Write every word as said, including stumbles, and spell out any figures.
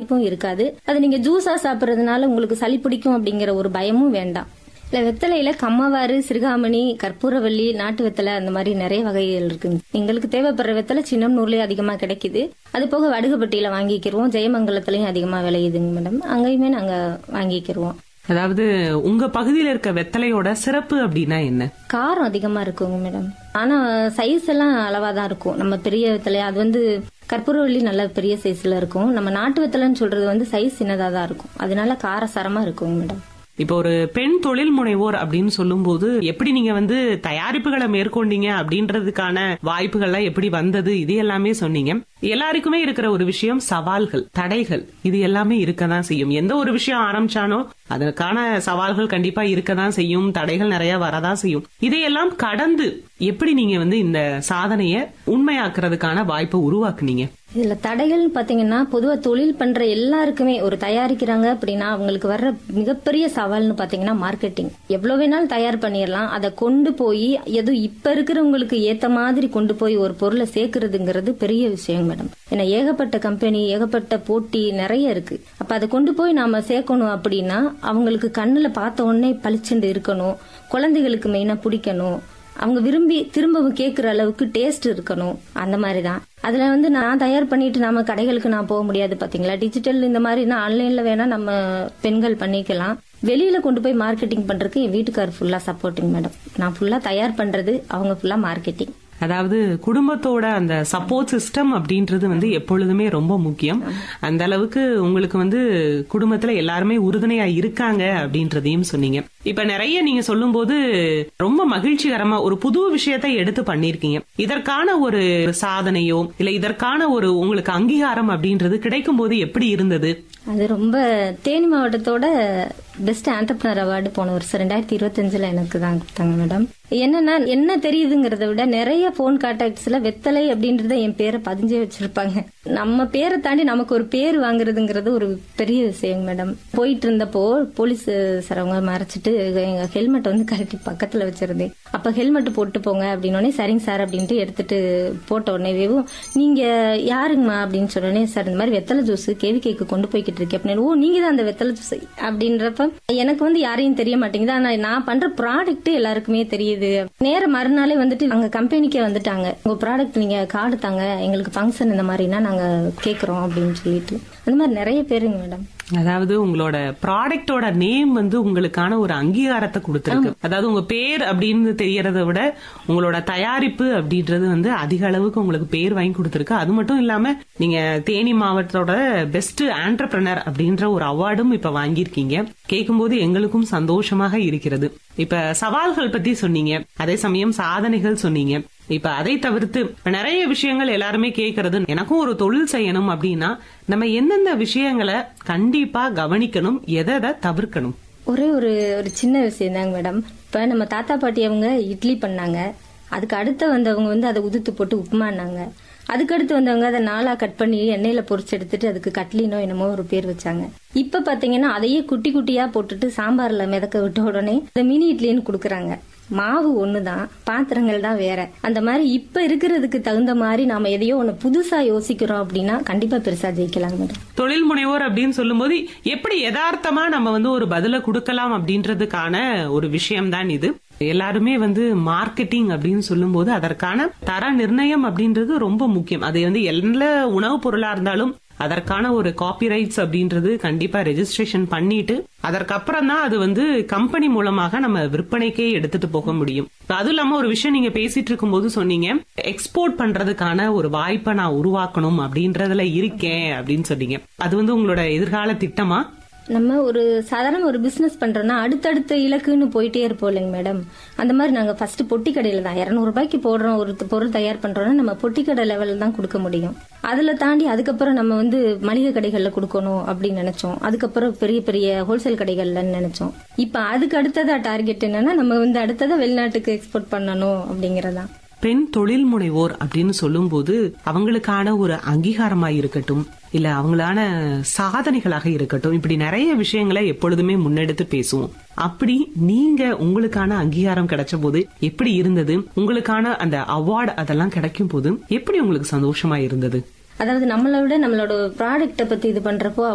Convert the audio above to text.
பாதிப்பும் இருக்காது. அது நீங்க ஜூஸா சாப்பிடறதுனால உங்களுக்கு சளி பிடிக்கும் அப்படிங்கிற ஒரு பயமும் வேண்டாம். இல்ல வெத்தலையில கம்மவாறு, சிறுகாமணி, கற்பூரவள்ளி, நாட்டு வெத்தலை அந்த மாதிரி நிறைய வகைகள் இருக்கு. எங்களுக்கு தேவைப்படுற வெத்தலை சின்னம்னூர்லயே அதிகமா கிடைக்குது. அது போக வடுகப்பட்டியில வாங்கிக்கிறோம். ஜெயமங்கலத்திலயும் அதிகமா விளையுதுங்க மேடம். அங்கேயுமே நாங்க வாங்கிக்கிறோம். அதாவது உங்க பகுதியில இருக்க வெத்தலையோட சிறப்பு அப்படின்னா என்ன? காரம் அதிகமா இருக்குங்க மேடம். ஆனா சைஸ் எல்லாம் அளவாதான் இருக்கும். நம்ம பெரிய வெத்தலை அது வந்து கற்பூரவள்ளி நல்ல பெரிய சைஸ்ல இருக்கும். நம்ம நாட்டு வெத்தலைன்னு சொல்றது வந்து சைஸ் சின்னதா தான் இருக்கும். அதனால காரசாரமா இருக்குங்க மேடம். இப்போ ஒரு பெண் தொழில் முனைவோர் அப்படின்னு சொல்லும் போது எப்படி நீங்க வந்து தயாரிப்புகளை மேற்கொண்டீங்க அப்படின்றதுக்கான வாய்ப்புகள்லாம் எப்படி வந்தது, இது எல்லாமே சொன்னீங்க. எல்லாருக்குமே இருக்கிற ஒரு விஷயம் சவால்கள், தடைகள், இது எல்லாமே இருக்கதான் செய்யும். எந்த ஒரு விஷயம் ஆரம்பிச்சானோ அதற்கான சவால்கள் கண்டிப்பா இருக்கதான் செய்யும், தடைகள் நிறைய வரதான் செய்யும். இதையெல்லாம் கடந்து எப்படி நீங்க வந்து இந்த சாதனைய உண்மையாக்குறதுக்கான வாய்ப்பை உருவாக்குனீங்க? இதுல தடைகள் பாத்தீங்கன்னா பொதுவா தொழில் பண்ற எல்லாருக்குமே ஒரு தயாரிக்கிறாங்க அப்படின்னா அவங்களுக்கு வர்ற மிகப்பெரிய சவால்னு பாத்தீங்கன்னா மார்க்கெட்டிங். எவ்வளவு வேணாலும் தயார் பண்ணிடலாம், அதை கொண்டு போய் எதுவும் இப்ப இருக்கிறவங்களுக்கு ஏத்த மாதிரி கொண்டு போய் ஒரு பொருளை சேர்க்கறதுங்கிறது பெரிய விஷயம் மேடம். ஏன்னா ஏகப்பட்ட கம்பெனி, ஏகப்பட்ட போட்டி நிறைய இருக்கு. அப்ப அதை கொண்டு போய் நாம சேர்க்கணும் அப்படின்னா அவங்களுக்கு கண்ணுல பார்த்த உடனே பளிச்சுண்டு இருக்கணும், குழந்தைகளுக்கு மெயினா பிடிக்கணும், அவங்க விரும்பி திரும்பவும் கேட்கிற அளவுக்கு டேஸ்ட் இருக்கணும். அந்த மாதிரிதான் அதுல வந்து நான் தயார் பண்ணிட்டு நாம கடைகளுக்கு நான் போக முடியாது பாத்தீங்களா. டிஜிட்டல் இந்த மாதிரி ஆன்லைன்ல வேணா நம்ம பெண்கள் பண்ணிக்கலாம். வெளியில கொண்டு போய் மார்க்கெட்டிங் பண்றதுக்கு என் வீட்டுக்கார் ஃபுல்லா சப்போர்ட்டிங் மேடம். நான் ஃபுல்லா தயார் பண்றது, அவங்க ஃபுல்லா மார்க்கெட்டிங். அதாவது குடும்பத்தோட அந்த சப்போர்ட் சிஸ்டம் அப்படின்றது வந்து எப்பொழுதுமே ரொம்ப முக்கியம். அந்த அளவுக்கு உங்களுக்கு வந்து குடும்பத்துல எல்லாருமே உறுதுணையா இருக்காங்க அப்படின்றதையும் சொன்னீங்க. இப்ப நிறைய நீங்க சொல்லும் போது ரொம்ப மகிழ்ச்சிகரமா ஒரு புது விஷயத்தை எடுத்து பண்ணிருக்கீங்க. இதற்கான ஒரு சாதனையோ இல்ல இதற்கான ஒரு உங்களுக்கு அங்கீகாரம் அப்படின்றது கிடைக்கும் போது எப்படி இருந்தது? அது ரொம்ப தேனி மாவட்டத்தோட பெஸ்ட் ஆண்டர்பிரினர் அவார்டு போன வருஷம் ரெண்டாயிரத்தி இருபத்தி அஞ்சுல எனக்கு தான் கொடுத்தாங்க மேடம். என்னன்னா என்ன தெரியுதுங்கிறத விட நிறைய போன் கான்டாக்ட்ஸ்ல வெத்தலை அப்படின்றத என் பேரை பதிஞ்சே வச்சிருப்பாங்க. நம்ம பேரை தாண்டி நமக்கு ஒரு பேர் வாங்குறதுங்கிறது ஒரு பெரிய விஷயம் மேடம். போயிட்டு இருந்தப்போ போலீஸ் சார் அவங்க மறைச்சிட்டு எங்க ஹெல்மெட் வந்து கரெக்டி பக்கத்துல வச்சிருந்தேன். அப்ப ஹெல்மெட் போட்டு போங்க அப்படின்னு சரிங்க சார் அப்படின்ட்டு எடுத்துட்டு போட்ட உடனேவும் நீங்க யாருங்கம்மா அப்படின்னு சொன்னோடனே சார் இந்த மாதிரி வெத்தலை ஜூஸ் கேவி கேக்கு கொண்டு போய்கிட்டு இருக்கேன் அப்படின்னு. ஓ நீங்க தான் அந்த வெத்தலை ஜூஸ் அப்படின்றப்ப எனக்கு வந்து யாரையும் தெரிய மாட்டேங்குது. ஆனா நான் பண்ற ப்ராடக்ட் எல்லாருக்குமே தெரியுது. நேர மறுநாளே வந்துட்டு அங்க கம்பெனிக்கே வந்துட்டாங்க, உங்க ப்ராடக்ட் நீங்க கார்டு தாங்க, எங்களுக்கு ஃபங்க்ஷன் இந்த மாதிரினா நாங்க கேக்குறோம் அப்படின்னு சொல்லிட்டு அந்த மாதிரி நிறைய பேருங்க மேடம். அதாவது உங்களோட ப்ராடக்டோட நேம் வந்து உங்களுக்கான ஒரு அங்கீகாரத்தை கொடுத்திருக்கு. அதாவது உங்க பேர் அப்படின்னு தெரியறத விட உங்களோட தயாரிப்பு அப்படின்றது வந்து அதிக அளவுக்கு உங்களுக்கு பேர் வாங்கி கொடுத்திருக்கு. அது மட்டும் இல்லாம நீங்க தேனி மாவட்டத்தோட பெஸ்ட் ஆண்டர்பிரினர் அப்படின்ற ஒரு அவார்டும் இப்ப வாங்கியிருக்கீங்க. கேட்கும்போது எங்களுக்கும் சந்தோஷமாக இருக்கிறது. இப்ப சவால்கள் பத்தி சொன்னீங்க, அதே சமயம் சாதனைகள் சொன்னீங்க. இப்ப அதை தவிர்த்து நிறைய விஷயங்கள் எல்லாருமே கேட்கறது, எனக்கும் ஒரு தொழில் செய்யணும் அப்படின்னா நம்ம எந்தெந்த விஷயங்களை கண்டிப்பா கவனிக்கணும், எதை தவிர்க்கணும்? ஒரே ஒரு ஒரு சின்ன விஷயம் தாங்க மேடம். இப்ப நம்ம தாத்தா பாட்டி அவங்க இட்லி பண்ணாங்க, அதுக்கு அடுத்து வந்தவங்க வந்து அதை உதுத்து போட்டு உப்புமானாங்க, அதுக்கடுத்து வந்தவங்க அதை நாளா கட் பண்ணி எண்ணெயில பொரிச்சு எடுத்துட்டு அதுக்கு கட்லினோ என்னமோ ஒரு பேர் வச்சாங்க. இப்ப பாத்தீங்கன்னா அதையே குட்டி குட்டியா போட்டுட்டு சாம்பார்ல மிதக்க விட்ட உடனே இந்த மினி இட்லின்னு குடுக்கறாங்க. மாவு ஒண்ணுதான், பாத்திரங்கள் தான் வேற. அந்த மாதிரி இப்ப இருக்கிறதுக்கு தகுந்த மாதிரி நாம எதையோ ஒண்ணு புதுசா யோசிக்கிறோம் அப்படின்னா கண்டிப்பா பெருசா ஜெயிக்கலாம் மேடம். தொழில் முனைவோர் அப்படின்னு சொல்லும் போது எப்படி யதார்த்தமா நம்ம வந்து ஒரு பதில கொடுக்கலாம் அப்படின்றதுக்கான ஒரு விஷயம் தான் இது. எல்லாருமே வந்து மார்க்கெட்டிங் அப்படின்னு சொல்லும் போது அதற்கான தர நிர்ணயம் அப்படின்றது ரொம்ப முக்கியம். அது வந்து எல்லா உணவுப் பொருளா இருந்தாலும் அதற்கான ஒரு காப்பிரைட்ஸ் அப்படின்றது கண்டிப்பா ரெஜிஸ்ட்ரேஷன் பண்ணிட்டு அதற்கப்புறம் தான் அது வந்து கம்பெனி மூலமாக நம்ம விற்பனைக்கே எடுத்துட்டு போக முடியும். அதுவும் இல்லாம ஒரு விஷயம் நீங்க பேசிட்டு இருக்கும் போது சொன்னீங்க, எக்ஸ்போர்ட் பண்றதுக்கான ஒரு வாய்ப்பை நான் உருவாக்கணும் அப்படின்றதுல இருக்கேன் அப்படின்னு சொன்னீங்க. அது வந்து உங்களோட எதிர்கால திட்டமா? நம்ம ஒரு சாதாரண ஒரு பிசினஸ் பண்றோம்னா அடுத்தடுத்த இலக்குன்னு போயிட்டே இருப்போம் இல்லைங்க மேடம். அந்த மாதிரி நாங்க ஃபர்ஸ்ட் பொட்டி கடையில தான் இருநூறு ரூபாய்க்கு போடுறோம் ஒரு பொருள் தயார் பண்றோம்னா நம்ம பொட்டி கடை லெவலில் தான் கொடுக்க முடியும். அதுல தாண்டி அதுக்கப்புறம் நம்ம வந்து மளிகை கடைகள்ல கொடுக்கணும் அப்படின்னு நினைச்சோம். அதுக்கப்புறம் பெரிய பெரிய ஹோல்சேல் கடைகள்ல நினைச்சோம். இப்ப அதுக்கு அடுத்ததா டார்கெட் என்னன்னா நம்ம வந்து அடுத்ததா வெளிநாட்டுக்கு எக்ஸ்போர்ட் பண்ணணும் அப்படிங்கறதா. பெண் தொழில் முனைவோர் அப்படின்னு சொல்லும் போது அவங்களுக்கான ஒரு அங்கீகாரமா இருக்கட்டும், இல்ல அவங்களான சாதனைகளாக இருக்கட்டும், இப்படி நிறைய விஷயங்களை எப்பொழுதுமே முன்னெடுத்து பேசுவோம். அப்படி நீங்க உங்களுக்கான அங்கீகாரம் கிடைச்ச போது எப்படி இருந்தது? உங்களுக்கான அந்த அவார்டு அதெல்லாம் கிடைக்கும் போது எப்படி உங்களுக்கு சந்தோஷமா இருந்தது? அதாவது நம்மளை விட நம்மளோட ப்ராடக்ட பத்தி இது பண்றப்போ